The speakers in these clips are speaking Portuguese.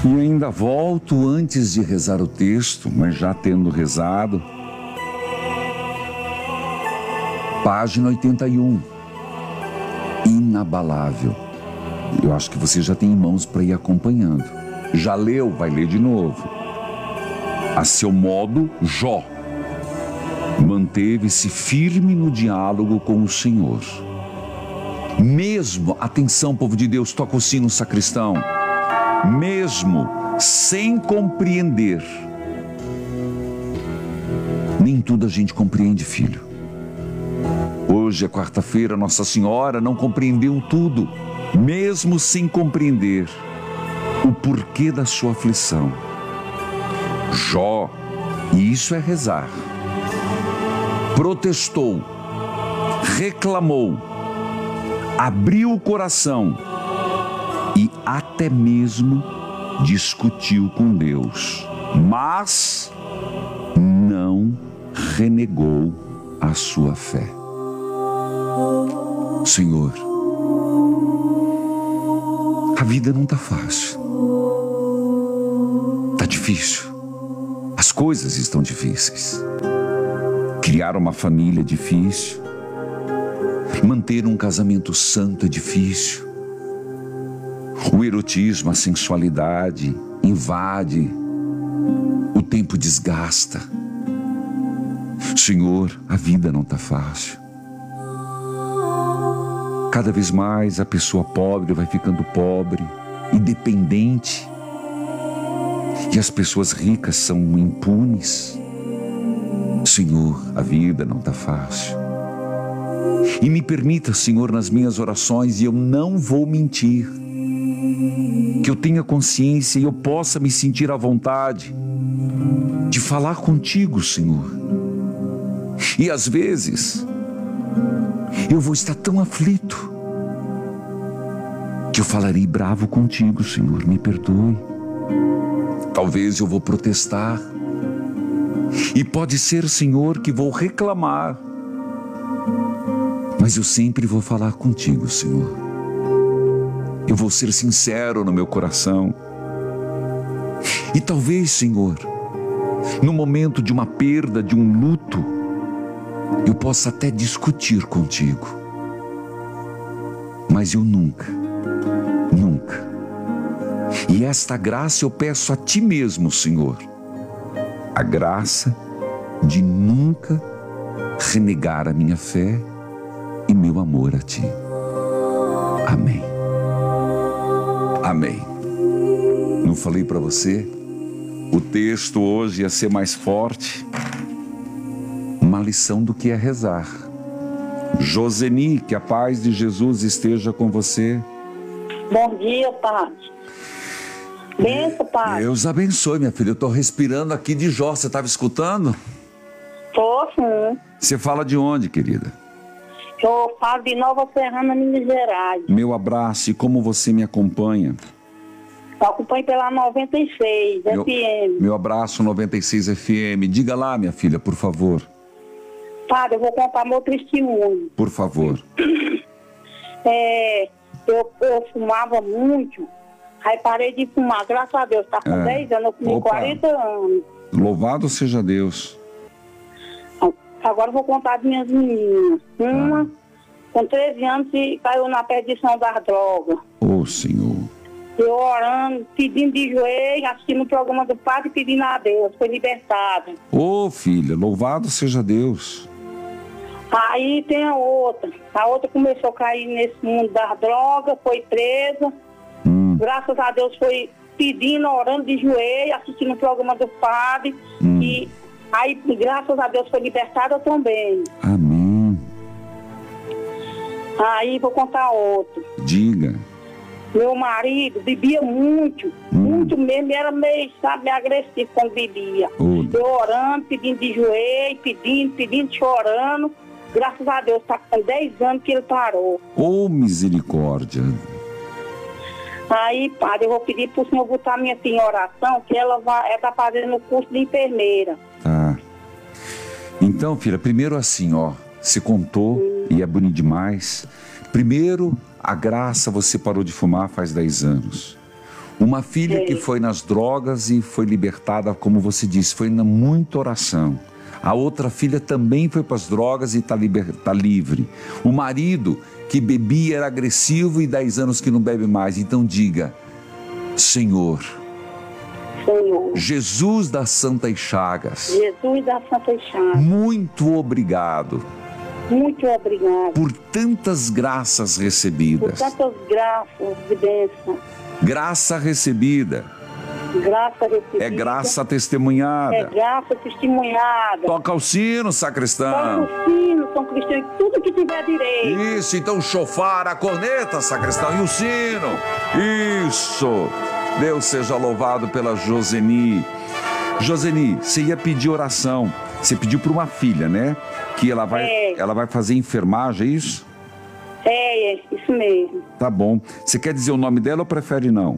E ainda volto antes de rezar o texto, mas já tendo rezado. Página 81. Inabalável. Eu acho que você já tem em mãos para ir acompanhando. Já leu? Vai ler de novo. A seu modo, Jó manteve-se firme no diálogo com o Senhor. Mesmo, atenção, povo de Deus, toca o sino, sacristão. Mesmo sem compreender. Nem tudo a gente compreende, filho. Hoje é quarta-feira, Nossa Senhora não compreendeu tudo, mesmo sem compreender o porquê da sua aflição. Jó, e isso é rezar, protestou, reclamou, abriu o coração e até mesmo discutiu com Deus, mas não renegou a sua fé. Senhor, a vida não está fácil, está difícil, as coisas estão difíceis. Criar uma família é difícil, manter um casamento santo é difícil. O erotismo, a sensualidade invade, o tempo desgasta. Senhor, a vida não está fácil. Cada vez mais a pessoa pobre vai ficando pobre e dependente. E as pessoas ricas são impunes. Senhor, a vida não está fácil. E me permita, Senhor, nas minhas orações, e eu não vou mentir, que eu tenha consciência e eu possa me sentir à vontade de falar contigo, Senhor. E às vezes eu vou estar tão aflito que eu falarei bravo contigo, Senhor, me perdoe. Talvez eu vou protestar. E pode ser, Senhor, que vou reclamar. Mas eu sempre vou falar contigo, Senhor. Eu vou ser sincero no meu coração. E talvez, Senhor, no momento de uma perda, de um luto, eu possa até discutir contigo. Mas eu nunca. E esta graça eu peço a ti mesmo, Senhor. A graça de nunca renegar a minha fé e meu amor a ti. Amém. Amém. Não falei para você? O texto hoje ia ser mais forte. Uma lição do que é rezar. Joseni, que a paz de Jesus esteja com você. Bom dia, Padre. Benção, Padre. Deus abençoe, minha filha. Eu estou respirando aqui de Jó. Você estava escutando? Tô, sim. Você fala de onde, querida? Eu falo de Nova Serrana, Minas Gerais. Meu abraço. E como você me acompanha? Eu acompanho pela 96 FM. Meu abraço, 96 FM. Diga lá, minha filha, por favor. Padre, eu vou contar meu testemunho. Por favor. Eu fumava muito. Aí parei de fumar, graças a Deus. Tá com 10 anos, eu fumei 40 anos. Louvado seja Deus. Agora eu vou contar de minhas meninas. Uma, com 13 anos, caiu na perdição das drogas. Ô, Senhor. Eu orando, pedindo de joelho, assistindo o programa do Padre, pedindo a Deus, foi libertada. Ô, filha, louvado seja Deus. Aí tem a outra começou a cair nesse mundo das drogas, foi presa. Graças a Deus foi pedindo, orando de joelho, assistindo o programa do Padre. E aí, graças a Deus, foi libertada também. Amém. Aí vou contar outro. Diga. Meu marido bebia muito mesmo, era meio, sabe, agressivo quando bebia. Eu orando, pedindo de joelho, pedindo, chorando. Graças a Deus, está com 10 anos que ele parou. Ô, misericórdia. Aí, Padre, eu vou pedir para o senhor botar minha filha em oração, que ela está fazendo o curso de enfermeira. Tá. Então, filha, primeiro assim, você contou, e é bonito demais. Primeiro, a graça, você parou de fumar faz 10 anos. Uma filha que foi nas drogas e foi libertada, como você disse, foi na muita oração. A outra filha também foi para as drogas e está livre. O marido que bebia era agressivo e 10 anos que não bebe mais. Então diga, Senhor, Jesus das Santas Chagas, Jesus das Santas Chagas, muito obrigado. Muito obrigado. Por tantas graças recebidas. Por tantas graças de bênção. Graça recebida. Graça recebida. É graça testemunhada. É graça testemunhada. Toca o sino, sacristão. Toca o sino, São Cristão, tudo que tiver direito. Isso, então o chofar, a corneta, sacristão, e o sino. Isso. Deus seja louvado pela Joseni. Joseni, você ia pedir oração. Você pediu para uma filha, né? Que ela vai fazer enfermagem, é isso? É isso mesmo. Tá bom. Você quer dizer o nome dela ou prefere não?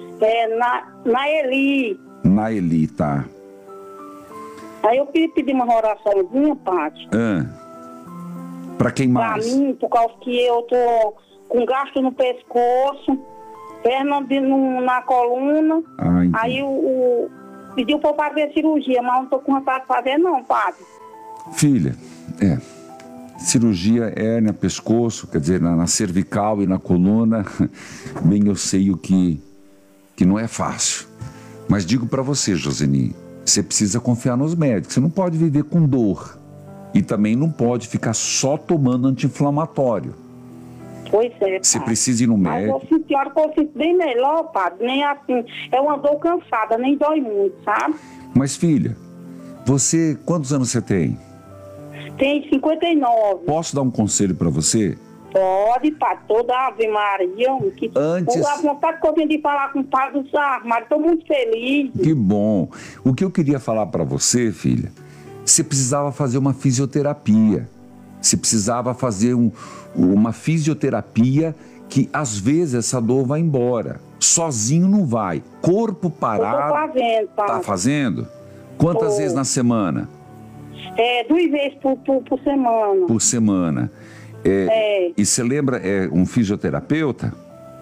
Naeli. Naeli, tá. Aí eu queria pedir uma oraçãozinha, Pati. Pra quem mais? Pra mim, por causa que eu tô com gasto no pescoço, perna na coluna. Aí pediu pra eu fazer cirurgia, mas não tô com vontade de fazer não, Padre. Filha, cirurgia hérnia, pescoço, quer dizer, na cervical e na coluna, bem eu sei o que não é fácil. Mas digo para você, Joseni, você precisa confiar nos médicos, você não pode viver com dor. E também não pode ficar só tomando anti-inflamatório. Pois é, Padre. Você precisa ir no médico. Mas eu sinto, a hora que eu sinto bem melhor, Padre, nem assim, é uma dor cansada, nem dói muito, sabe? Mas filha, você, quantos anos você tem? Tem 59. Posso dar um conselho para você? Pode, Padre, toda Ave Maria. Antes... A vontade que eu tenho de falar com o Padre dos Armários, estou muito feliz. Que bom. O que eu queria falar para você, filha, você precisava fazer uma fisioterapia. Você precisava fazer uma fisioterapia que, às vezes, essa dor vai embora. Sozinho não vai. Corpo parado... Eu tô fazendo, Padre. Tá fazendo? Quantas vezes na semana? 2 vezes por semana. Por semana. E você lembra, um fisioterapeuta?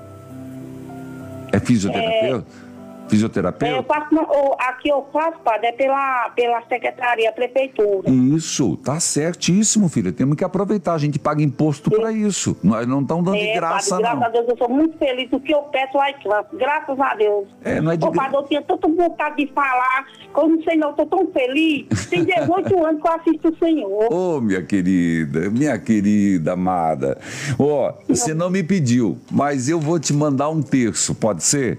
É fisioterapeuta? Fisioterapeuta? Aqui eu faço, Padre, é pela secretaria, prefeitura. Isso, tá certíssimo, filha. Temos que aproveitar, a gente paga imposto para isso. Nós não estamos dando de graça, Padre, não. Graças a Deus, eu sou muito feliz. O que eu peço lá em graças a Deus. Não é de Padre, eu tinha tanta vontade de falar, que eu não sei não, eu tô tão feliz. Tem 18 anos que eu assisto o Senhor. Minha querida amada. Você não me pediu, mas eu vou te mandar um terço, pode ser?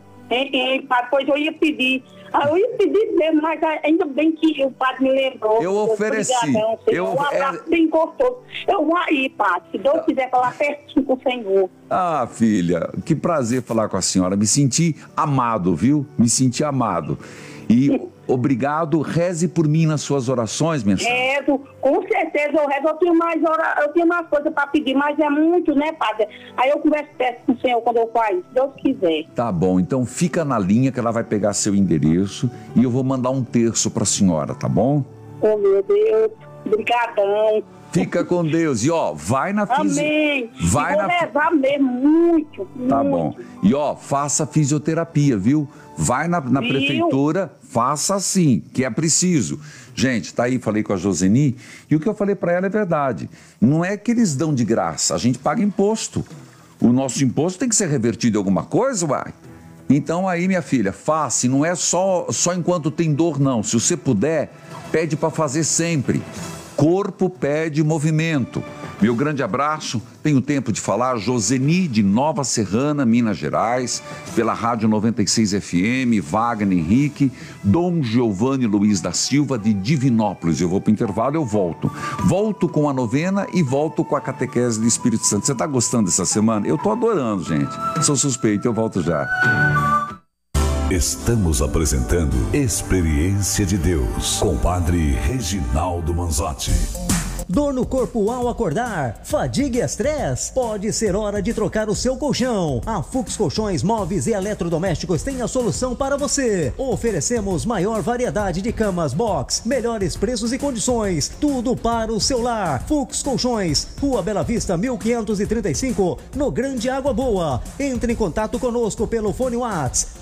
Pois eu ia pedir. Eu ia pedir mesmo, mas ainda bem que o Padre me lembrou. Eu ofereci. Um abraço bem gostoso. Eu vou aí, Padre, se Deus quiser falar pertinho com o Senhor. Filha, que prazer falar com a senhora. Me senti amado, viu? Me senti amado. E obrigado, reze por mim nas suas orações, minha senhora. Rezo, com certeza eu rezo. Eu tenho mais coisas para pedir, mas é muito, né, Padre? Aí eu converso perto com o Senhor quando eu faço, se Deus quiser. Tá bom, então fica na linha que ela vai pegar seu endereço e eu vou mandar um terço para a senhora, tá bom? Oh, meu Deus, brigadão. Fica com Deus. E vai na Amém. Vou rezar mesmo, muito. Tá bom. E faça fisioterapia, viu? Vai na prefeitura, faça assim, que é preciso. Gente, tá aí, falei com a Joseni, e o que eu falei para ela é verdade. Não é que eles dão de graça, a gente paga imposto. O nosso imposto tem que ser revertido em alguma coisa, uai. Então aí, minha filha, faça, e não é só enquanto tem dor, não. Se você puder, pede para fazer sempre. Corpo pede movimento. Meu grande abraço, tenho tempo de falar, Joseni de Nova Serrana, Minas Gerais, pela Rádio 96 FM, Wagner Henrique, Dom Giovanni Luiz da Silva de Divinópolis. Eu vou para o intervalo, eu volto. Volto com a novena e volto com a catequese do Espírito Santo. Você está gostando dessa semana? Eu estou adorando, gente. Sou suspeito, eu volto já. Estamos apresentando Experiência de Deus com o Padre Reginaldo Manzotti. dor no corpo ao acordar, fadiga e estresse? Pode ser hora de trocar o seu colchão. A Fux Colchões, Móveis e Eletrodomésticos tem a solução para você. Oferecemos maior variedade de camas box, melhores preços e condições, tudo para o seu lar. Fux Colchões, Rua Bela Vista, 1535, no Grande Água Boa. Entre em contato conosco pelo fone WhatsApp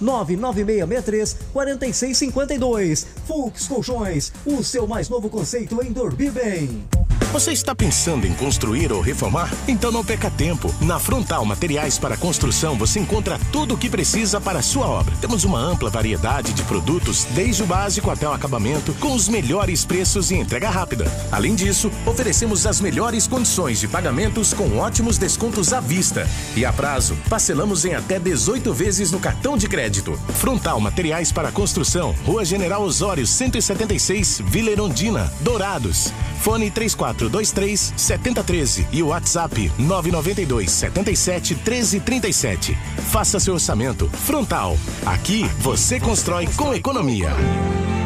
99663-4652. Fux Colchões, o seu mais novo conceito em dormir bem. Você está pensando em construir ou reformar? Então não perca tempo. Na Frontal Materiais para Construção você encontra tudo o que precisa para a sua obra. Temos uma ampla variedade de produtos, desde o básico até o acabamento, com os melhores preços e entrega rápida. Além disso, oferecemos as melhores condições de pagamentos com ótimos descontos à vista. E a prazo, parcelamos em até 18 vezes no cartão de crédito. Frontal Materiais para Construção, Rua General Osório, 176, Vila Erundina, Dourados. Fone 3423-7013 e o WhatsApp 992-77-1337. Faça seu orçamento. Frontal. Aqui você constrói com economia.